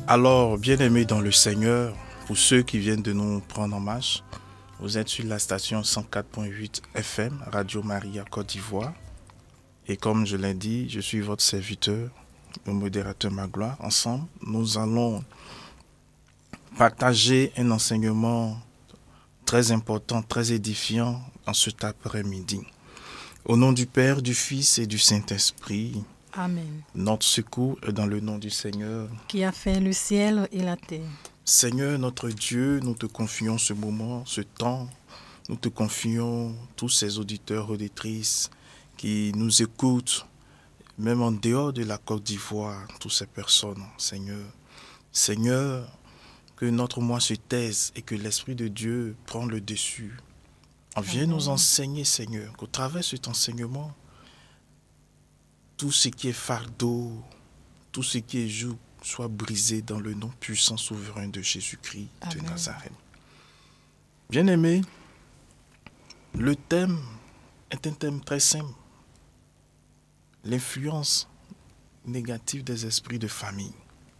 Alors, bien-aimés dans le Seigneur, pour ceux qui viennent de nous prendre en marche, vous êtes sur la station 104.8 FM, Radio Maria Côte d'Ivoire. Et comme je l'ai dit, je suis votre serviteur, le modérateur Magloire. Ensemble, nous allons partager un enseignement très important, très édifiant en cet après-midi. Au nom du Père, du Fils et du Saint-Esprit. Amen. Notre secours est dans le nom du Seigneur, qui a fait le ciel et la terre. Seigneur notre Dieu, nous te confions ce moment, ce temps. Nous te confions tous ces auditeurs, auditrices qui nous écoutent, même en dehors de la Côte d'Ivoire, toutes ces personnes, Seigneur. Seigneur, que notre moi se taise et que l'Esprit de Dieu prend le dessus. Viens nous enseigner, Seigneur, qu'au travers de cet enseignement, tout ce qui est fardeau, tout ce qui est joug, soit brisé dans le nom puissant souverain de Jésus-Christ de Nazareth. Bien-aimés, le thème est un thème très simple. L'influence négative des esprits de famille.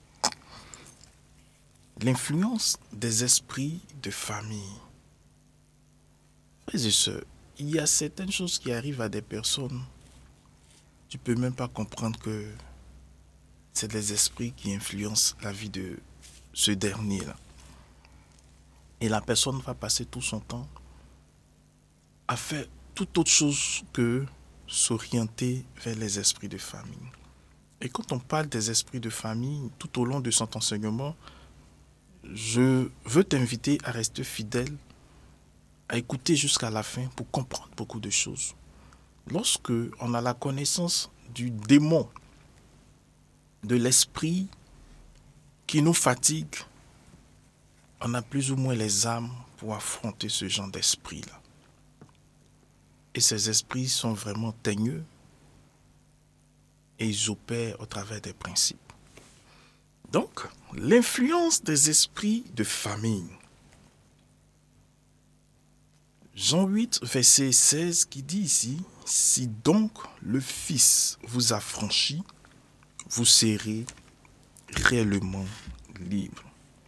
L'influence des esprits de famille. Frères et sœurs, il y a certaines choses qui arrivent à des personnes. Tu ne peux même pas comprendre que c'est les esprits qui influencent la vie de ce dernier-là. Et la personne va passer tout son temps à faire toute autre chose que s'orienter vers les esprits de famille. Et quand on parle des esprits de famille, tout au long de cet enseignement, je veux t'inviter à rester fidèle, à écouter jusqu'à la fin pour comprendre beaucoup de choses. Lorsque on a la connaissance du démon, de l'esprit qui nous fatigue, on a plus ou moins les âmes pour affronter ce genre d'esprit-là. Et ces esprits sont vraiment teigneux et ils opèrent au travers des principes. Donc, l'influence des esprits de famille. Jean 8, verset 16 qui dit ici, « Si donc le Fils vous a franchi, vous serez réellement libre. »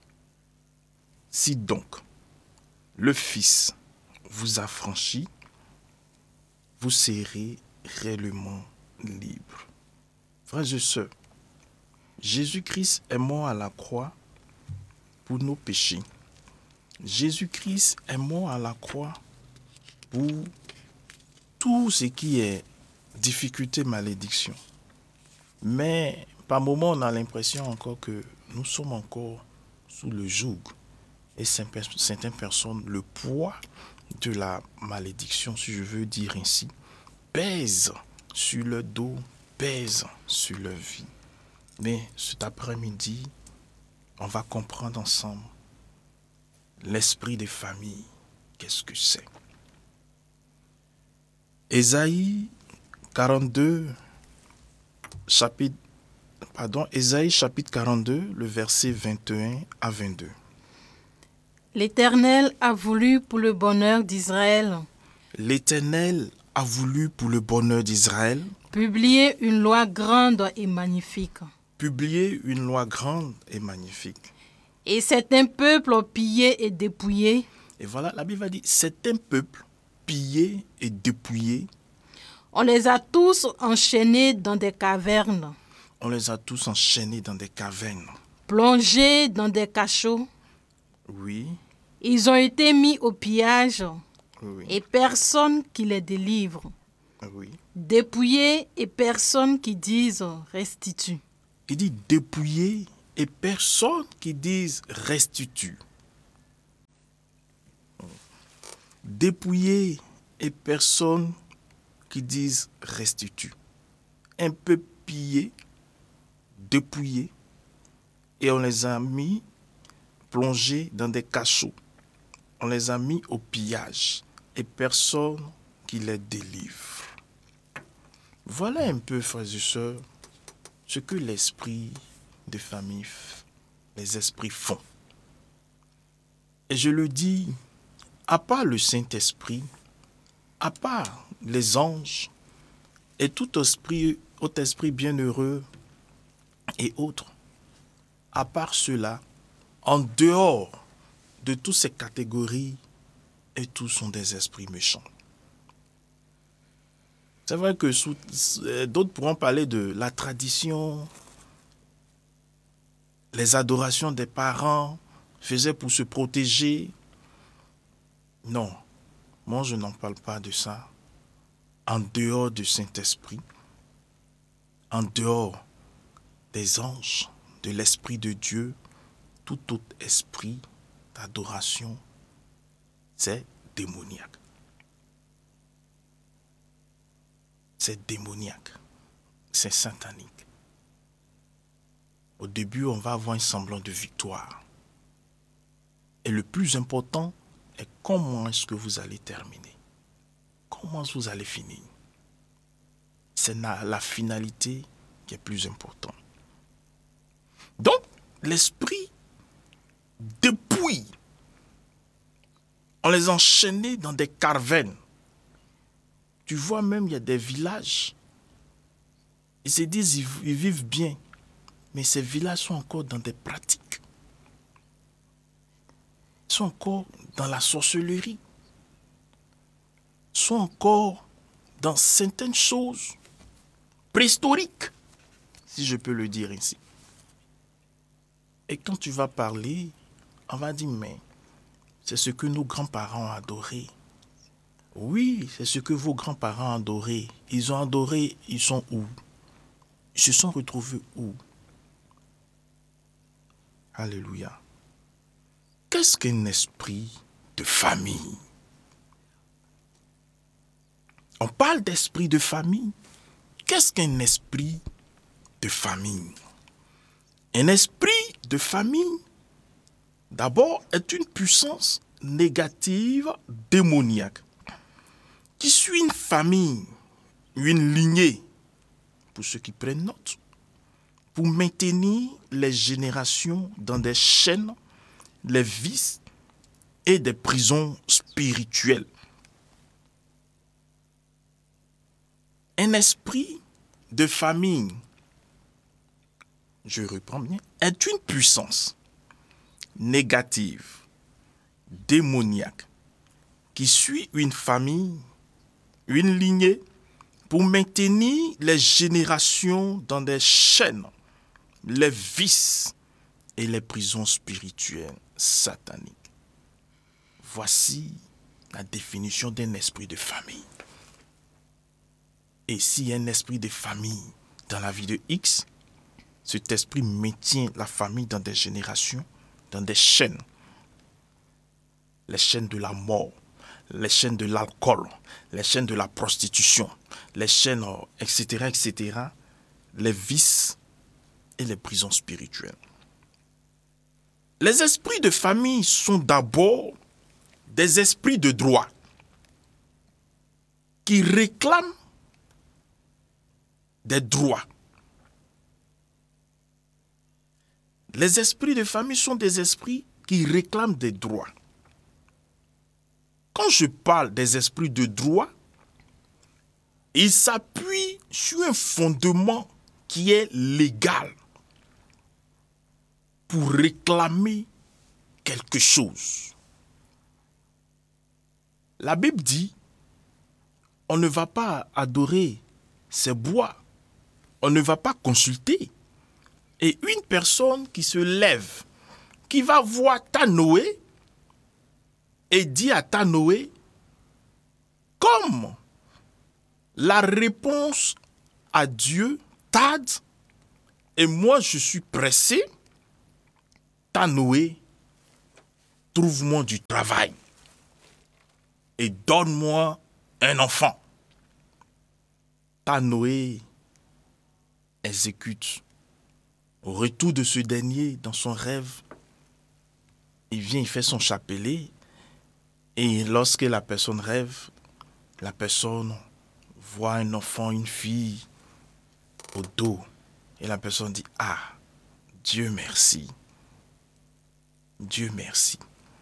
Si donc le Fils vous a franchi, vous serez réellement libre. Frères et sœurs, Jésus-Christ est mort à la croix pour nos péchés. Jésus-Christ est mort à la croix pour tout ce qui est difficulté, malédiction. Mais par moments, on a l'impression encore que nous sommes encore sous le joug. Et certaines personnes, le poids de la malédiction, si je veux dire ainsi, pèse sur leur dos, pèse sur leur vie. Mais cet après-midi, on va comprendre ensemble l'esprit des familles. Qu'est-ce que c'est? Ésaïe 42, Ésaïe chapitre 42, le verset 21 à 22. L'Éternel a voulu pour le bonheur d'Israël. L'Éternel a voulu pour le bonheur d'Israël Publier une loi grande et magnifique. Publier une loi grande et magnifique. Et c'est un peuple pillé et dépouillé. Et voilà, la Bible va dire, c'est un peuple pillé et dépouillé. On les a tous enchaînés dans des cavernes. On les a tous enchaînés dans des cavernes. Plongés dans des cachots. Oui. Ils ont été mis au pillage. Oui. Et personne qui les délivre. Oui. Dépouillés et personne qui dise restitue. Il dit dépouillé et personne qui dise restitue. Dépouillé et personne qui dise restitue. Un peu pillé, dépouillé, et on les a mis plongés dans des cachots. On les a mis au pillage et personne qui les délivre. Voilà un peu, frères et sœurs, ce que l'esprit de famille, les esprits font. Et je le dis, à part le Saint-Esprit, à part les anges et tout autre esprit bienheureux et autres, À part cela, en dehors de toutes ces catégories, et tous sont des esprits méchants. C'est vrai que d'autres pourront parler de la tradition, les adorations des parents faisaient pour se protéger. Non, moi je n'en parle pas de ça. En dehors du Saint-Esprit, en dehors des anges, de l'Esprit de Dieu, tout autre esprit d'adoration, c'est démoniaque. C'est démoniaque. C'est satanique. Au début, on va avoir un semblant de victoire. Et le plus important est comment est-ce que vous allez terminer. Comment vous allez finir. C'est la finalité qui est plus importante. Donc, l'esprit, depuis, on les enchaînait dans des cavernes. Tu vois même, il y a des villages. Ils se disent, ils vivent bien. Mais ces villages sont encore dans des pratiques. Ils sont encore dans la sorcellerie. Ils sont encore dans certaines choses préhistoriques, si je peux le dire ainsi. Et quand tu vas parler, on va dire, mais c'est ce que nos grands-parents ont adoré. Oui, c'est ce que vos grands-parents ont adoré. Ils ont adoré, ils sont où? Ils se sont retrouvés où? Alléluia. Qu'est-ce qu'un esprit de famille? On parle d'esprit de famille. Qu'est-ce qu'un esprit de famille? Un esprit de famille, d'abord, est une puissance négative démoniaque qui suit une famille, une lignée, pour ceux qui prennent note, pour maintenir les générations dans des chaînes, les vices et des prisons spirituelles. Un esprit de famille, je reprends bien, est une puissance négative, démoniaque, qui suit une famille, une lignée, pour maintenir les générations dans des chaînes, les vices et les prisons spirituelles sataniques. Voici la définition d'un esprit de famille. Et s'il y a un esprit de famille dans la vie de X, cet esprit maintient la famille dans des générations, dans des chaînes. Les chaînes de la mort, les chaînes de l'alcool, les chaînes de la prostitution, les chaînes, etc., etc., les vices et les prisons spirituelles. Les esprits de famille sont d'abord des esprits de droit qui réclament des droits. Les esprits de famille sont des esprits qui réclament des droits. Quand je parle des esprits de droit, ils s'appuient sur un fondement qui est légal pour réclamer quelque chose. La Bible dit, on ne va pas adorer ces bois, on ne va pas consulter. Et une personne qui se lève, qui va voir Tanoé et dit à Tanoé, comme la réponse à Dieu tarde et moi je suis pressé, Tanoé, trouve-moi du travail et donne-moi un enfant. Tanoé exécute. Au retour de ce dernier, dans son rêve, il vient, il fait son chapelet. Et lorsque la personne rêve, la personne voit un enfant, une fille au dos. Et la personne dit, ah, Dieu merci. Dieu merci.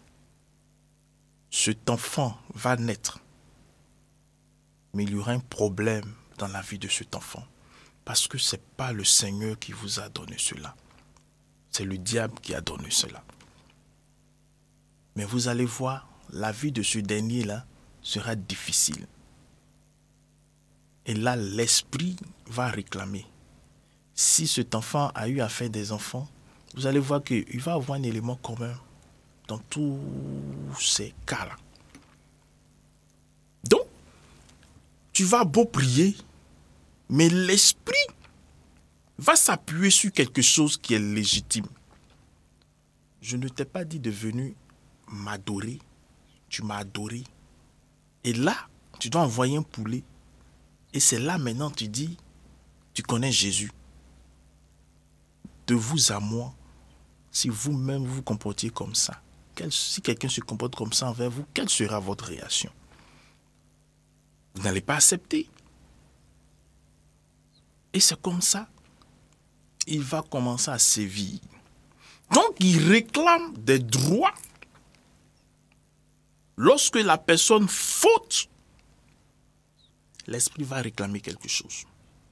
Cet enfant va naître. Mais il y aura un problème dans la vie de cet enfant. Parce que ce n'est pas le Seigneur qui vous a donné cela. C'est le diable qui a donné cela. Mais vous allez voir, la vie de ce dernier-là sera difficile. Et là, l'esprit va réclamer. Si cet enfant a eu à faire des enfants, vous allez voir qu'il va avoir un élément commun dans tous ces cas-là. Donc, tu vas beau prier, mais l'esprit va s'appuyer sur quelque chose qui est légitime. Je ne t'ai pas dit de venir m'adorer. Tu m'as adoré. Et là, tu dois envoyer un poulet. Et c'est là maintenant tu dis, tu connais Jésus. De vous à moi, si vous-même vous comportiez comme ça, si quelqu'un se comporte comme ça envers vous, quelle sera votre réaction? Vous n'allez pas accepter. Et c'est comme ça, il va commencer à sévir. Donc, il réclame des droits. Lorsque la personne faute, l'esprit va réclamer quelque chose.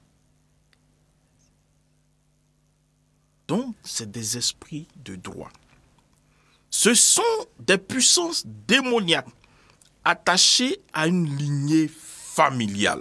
Donc, c'est des esprits de droit. Ce sont des puissances démoniaques attachées à une lignée familiale.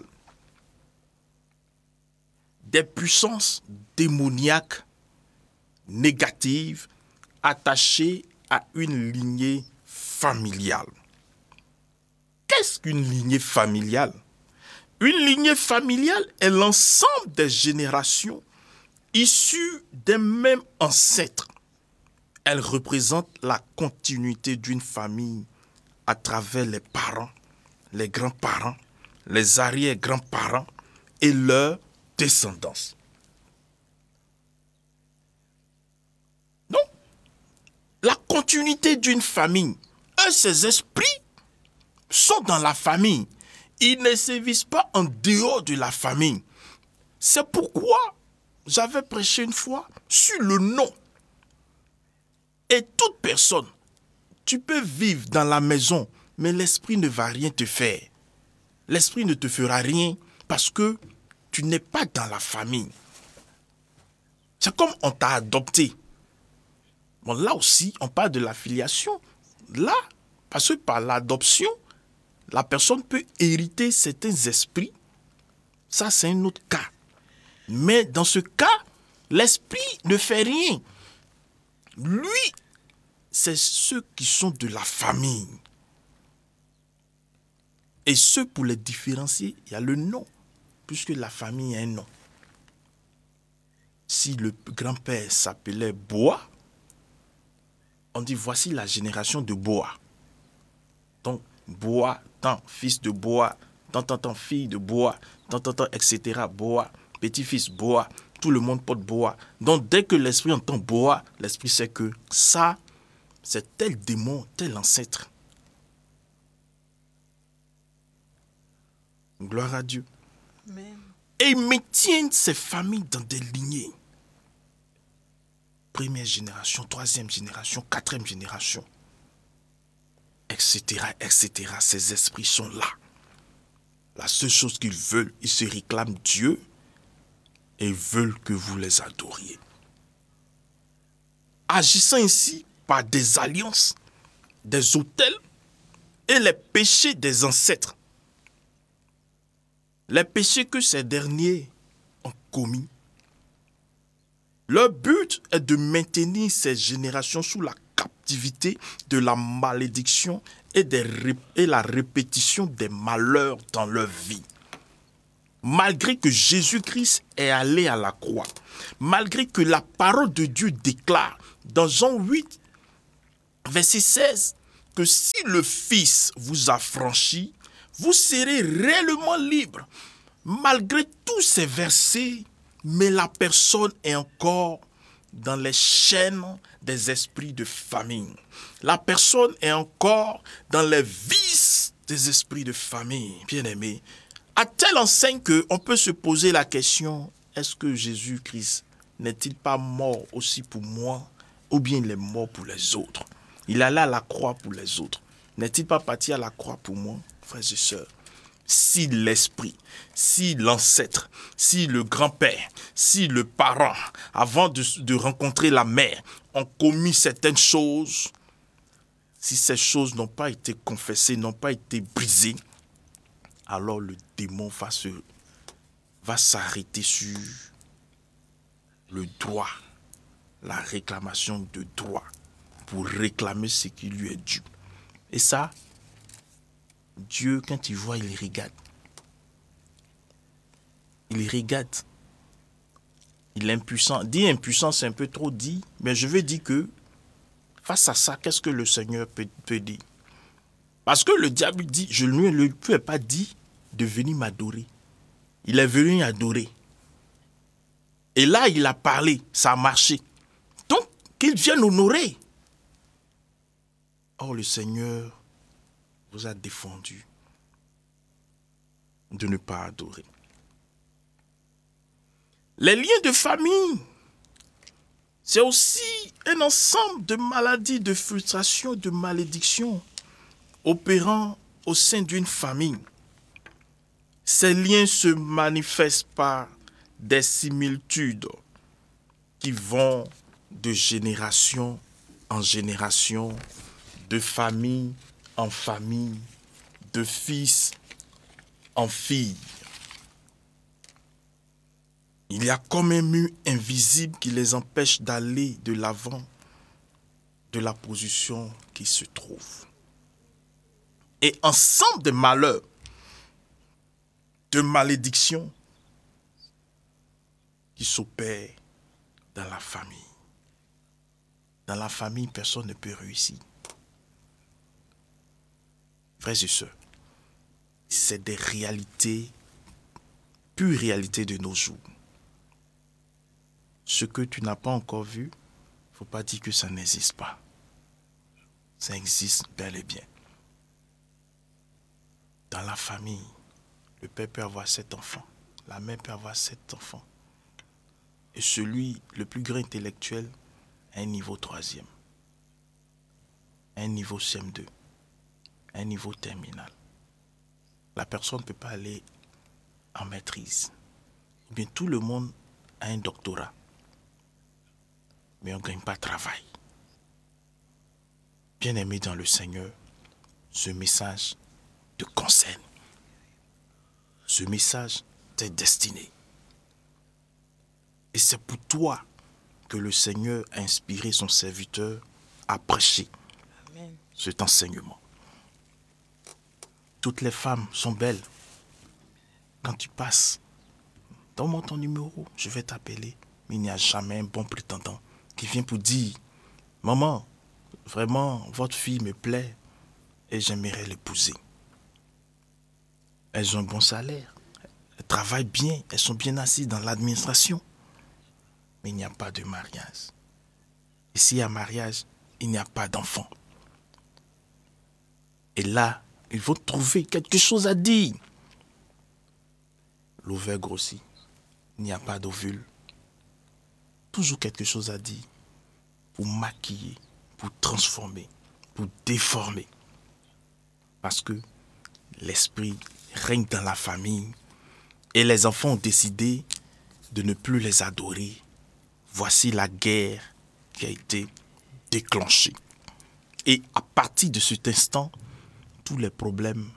Des puissances démoniaques négatives attachées à une lignée familiale. Qu'est-ce qu'une lignée familiale? Une lignée familiale est l'ensemble des générations issues des mêmes ancêtres. Elle représente la continuité d'une famille à travers les parents, les grands-parents, les arrière-grands-parents et leur descendance. Donc, la continuité d'une famille, ces esprits sont dans la famille. Ils ne sévissent pas en dehors de la famille. C'est pourquoi j'avais prêché une fois sur le nom. Et toute personne, tu peux vivre dans la maison, mais l'esprit ne va rien te faire. L'esprit ne te fera rien parce que tu n'es pas dans la famille. C'est comme on t'a adopté. Bon, là aussi, on parle de la filiation. Là, parce que par l'adoption, la personne peut hériter certains esprits. Ça, c'est un autre cas. Mais dans ce cas, l'esprit ne fait rien. Lui, c'est ceux qui sont de la famille. Et ceux, pour les différencier, il y a le nom, puisque la famille a un nom. Si le grand-père s'appelait Boa, on dit voici la génération de Boa. Donc, Boa, tant, fils de Boa, tant, fille de Boa, tant, etc. Boa, petit-fils Boa, tout le monde porte Boa. Donc, dès que l'esprit entend Boa, l'esprit sait que ça, c'est tel démon, tel ancêtre. Gloire à Dieu. Amen. Et ils maintiennent ces familles dans des lignées. Première génération, troisième génération, quatrième génération, etc., etc. Ces esprits sont là. La seule chose qu'ils veulent, ils se réclament Dieu et ils veulent que vous les adoriez. Agissant ainsi par des alliances, des autels et les péchés des ancêtres. Les péchés que ces derniers ont commis. Leur but est de maintenir ces générations sous la captivité de la malédiction et la répétition des malheurs dans leur vie. Malgré que Jésus-Christ est allé à la croix, malgré que la parole de Dieu déclare dans Jean 8, verset 16, que si le Fils vous affranchit, vous serez réellement libre. Malgré tous ces versets, mais la personne est encore dans les chaînes des esprits de famille. La personne est encore dans les vices des esprits de famille. Bien-aimé, à telle enseigne qu'on peut se poser la question, est-ce que Jésus-Christ n'est-il pas mort aussi pour moi, ou bien il est mort pour les autres? Il allait à la croix pour les autres. N'est-il pas parti à la croix pour moi, frères et sœurs? si l'esprit, si l'ancêtre, si le grand-père, si le parent, avant de rencontrer la mère, ont commis certaines choses, si ces choses n'ont pas été confessées, n'ont pas été brisées, alors le démon va s'arrêter sur le droit, la réclamation de droit, pour réclamer ce qui lui est dû. Et ça, Dieu, quand il voit, il regarde. Il regarde. Il est impuissant. Dire impuissant, c'est un peu trop dit, mais je veux dire que face à ça, qu'est-ce que le Seigneur peut dire? Parce que le diable dit, je ne lui ai pas dit de venir m'adorer. Il est venu adorer. Et là, il a parlé, ça a marché. Donc, qu'il vienne honorer. Or, le Seigneur vous a défendu de ne pas adorer. Les liens de famille, c'est aussi un ensemble de maladies, de frustrations, de malédictions opérant au sein d'une famille. Ces liens se manifestent par des similitudes qui vont de génération en génération, de famille en famille, de fils en fille. Il y a comme un mur invisible qui les empêche d'aller de l'avant de la position qui se trouve. Et ensemble de malheurs, de malédictions qui s'opèrent dans la famille. Dans la famille, personne ne peut réussir. Frères et sœurs, c'est des réalités, pure réalité de nos jours. Ce que tu n'as pas encore vu, il ne faut pas dire que ça n'existe pas. Ça existe bel et bien. Dans la famille, le père peut avoir 7 enfants, la mère peut avoir 7 enfants. Et celui, le plus grand intellectuel, a un niveau 3e, un niveau CM2, un niveau terminal. La personne ne peut pas aller en maîtrise. Ou bien tout le monde a un doctorat. Mais on ne gagne pas de travail. Bien-aimé dans le Seigneur, ce message te concerne. Ce message t'est destiné. Et c'est pour toi que le Seigneur a inspiré son serviteur à prêcher cet enseignement. Toutes les femmes sont belles. Quand tu passes, donne-moi ton numéro, je vais t'appeler. Mais il n'y a jamais un bon prétendant qui vient pour dire, maman, vraiment, votre fille me plaît et j'aimerais l'épouser. Elles ont un bon salaire, elles travaillent bien, elles sont bien assises dans l'administration. Mais il n'y a pas de mariage. Et s'il y a mariage, il n'y a pas d'enfant. Et là, ils vont trouver quelque chose à dire. L'ovaire grossit, il n'y a pas d'ovule. Toujours quelque chose à dire pour maquiller, pour transformer, pour déformer. Parce que l'esprit règne dans la famille et les enfants ont décidé de ne plus les adorer. Voici la guerre qui a été déclenchée. Et à partir de cet instant, tous les problèmes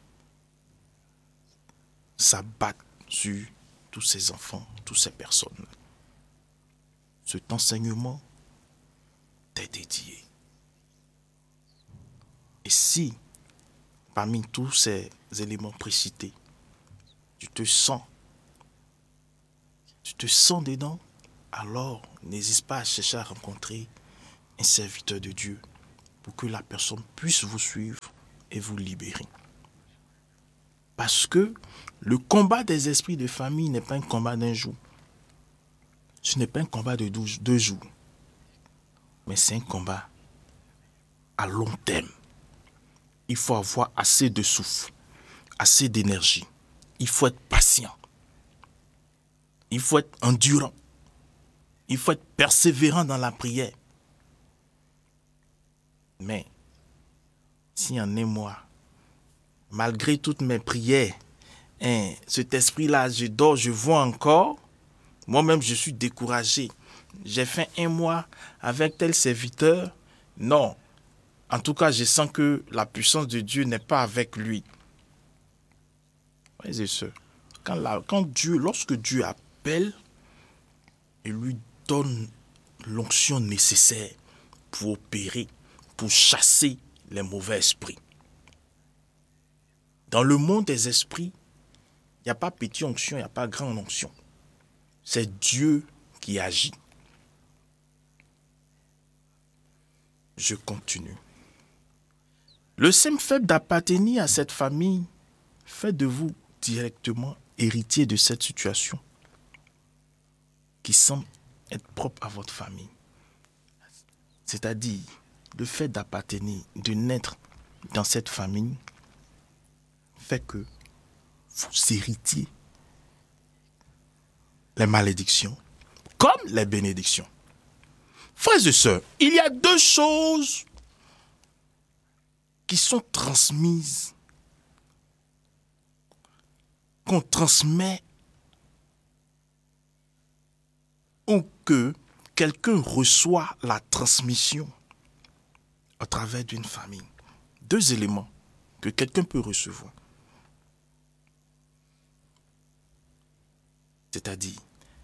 s'abattent sur tous ces enfants, toutes ces personnes. Cet enseignement t'est dédié. Et si, parmi tous ces éléments précités, tu te sens dedans, alors n'hésite pas à chercher à rencontrer un serviteur de Dieu pour que la personne puisse vous suivre et vous libérer. Parce que le combat des esprits de famille n'est pas un combat d'un jour. Ce n'est pas un combat de 2 jours. Mais c'est un combat à long terme. Il faut avoir assez de souffle, assez d'énergie. Il faut être patient. Il faut être endurant. Il faut être persévérant dans la prière. Mais, si en est moi, malgré toutes mes prières, cet esprit-là, je dors, je vois encore. Moi-même, je suis découragé. J'ai fait 1 mois avec tel serviteur. Non. En tout cas, je sens que la puissance de Dieu n'est pas avec lui. Frères et sœurs, lorsque Dieu appelle et lui donne l'onction nécessaire pour opérer, pour chasser les mauvais esprits. Dans le monde des esprits, il n'y a pas petite onction, il n'y a pas grande onction. C'est Dieu qui agit. Je continue. Le simple fait d'appartenir à cette famille fait de vous directement héritier de cette situation qui semble être propre à votre famille. C'est-à-dire, le fait d'appartenir, de naître dans cette famille fait que vous héritiez les malédictions comme les bénédictions. Frères et sœurs, il y a 2 choses qui sont transmises, qu'on transmet ou que quelqu'un reçoit la transmission à travers d'une famille. 2 éléments que quelqu'un peut recevoir. C'est-à-dire,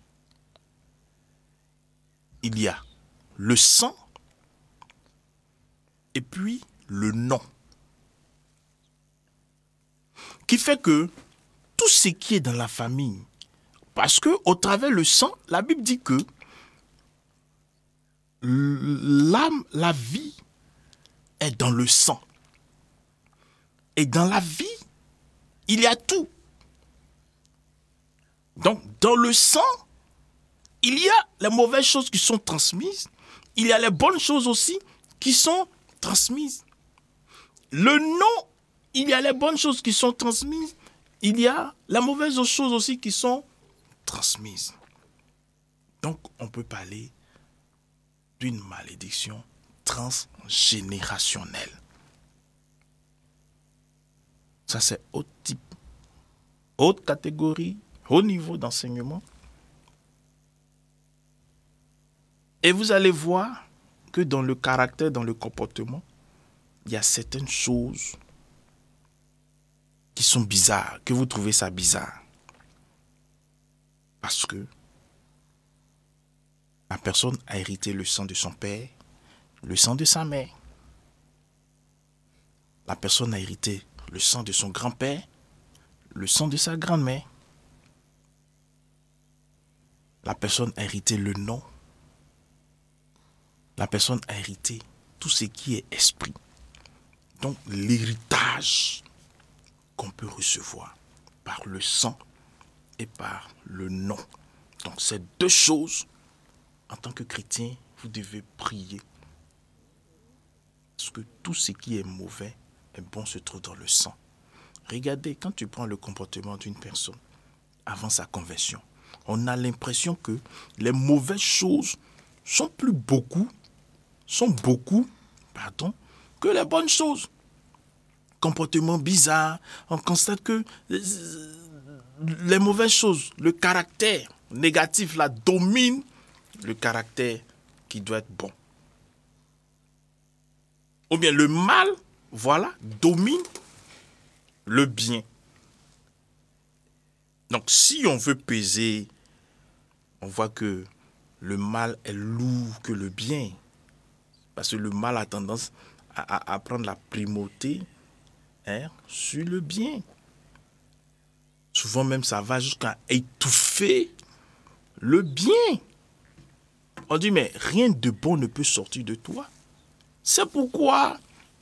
il y a le sang et puis le nom. Qui fait que tout ce qui est dans la famille, parce que au travers le sang, la Bible dit que l'âme, la vie est dans le sang. Et dans la vie, il y a tout. Donc, dans le sang, il y a les mauvaises choses qui sont transmises. Il y a les bonnes choses aussi qui sont transmises. Le nom, il y a les bonnes choses qui sont transmises. Il y a les mauvaises choses aussi qui sont transmises. Donc, on peut parler d'une malédiction transgénérationnelle. Ça, c'est haut type, haute catégorie, haut niveau d'enseignement. Et vous allez voir que dans le caractère, dans le comportement, il y a certaines choses qui sont bizarres, que vous trouvez ça bizarre. Parce que la personne a hérité le sang de son père, le sang de sa mère. La personne a hérité le sang de son grand-père, le sang de sa grand-mère. La personne a hérité le nom. La personne a hérité tout ce qui est esprit. Donc l'héritage qu'on peut recevoir par le sang et par le nom. Donc ces 2 choses, en tant que chrétien, vous devez prier. Parce que tout ce qui est mauvais est bon se trouve dans le sang. Regardez, quand tu prends le comportement d'une personne avant sa conversion, on a l'impression que les mauvaises choses sont beaucoup, que les bonnes choses. Comportement bizarre, on constate que les mauvaises choses, le caractère négatif là domine le caractère qui doit être bon. Ou bien le mal, voilà, domine le bien. Donc si on veut peser, on voit que le mal est lourd que le bien. Parce que le mal a tendance à prendre la primauté sur le bien. Souvent même, ça va jusqu'à étouffer le bien. On dit, mais rien de bon ne peut sortir de toi. C'est pourquoi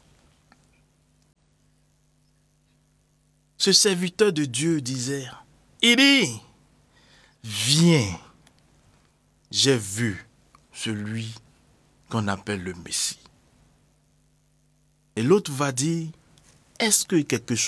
ce serviteur de Dieu disait, Élie, viens, j'ai vu celui qu'on appelle le Messie. Et l'autre va dire, est-ce que quelque chose